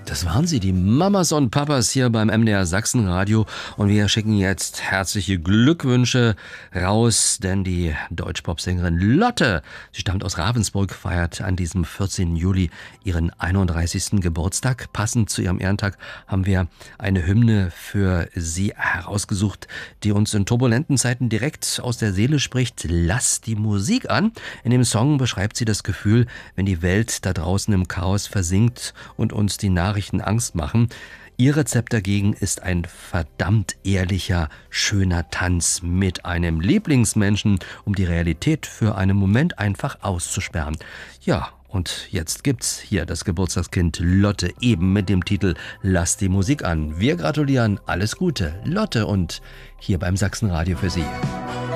Das waren sie, die Mamas und Papas hier beim MDR Sachsenradio. Und wir schicken jetzt herzliche Glückwünsche raus, denn die Deutschpop-Sängerin Lotte, sie stammt aus Ravensburg, feiert an diesem 14. Juli ihren 31. Geburtstag. Passend zu ihrem Ehrentag haben wir eine Hymne für sie herausgesucht, die uns in turbulenten Zeiten direkt aus der Seele spricht. Lass die Musik an. In dem Song beschreibt sie das Gefühl, wenn die Welt da draußen im Chaos versinkt und uns die Nachrichten Angst machen. Ihr Rezept dagegen ist ein verdammt ehrlicher, schöner Tanz mit einem Lieblingsmenschen, um die Realität für einen Moment einfach auszusperren. Ja, und jetzt gibt's hier das Geburtstagskind Lotte eben mit dem Titel Lass die Musik an. Wir gratulieren, alles Gute, Lotte, und hier beim Sachsenradio für Sie.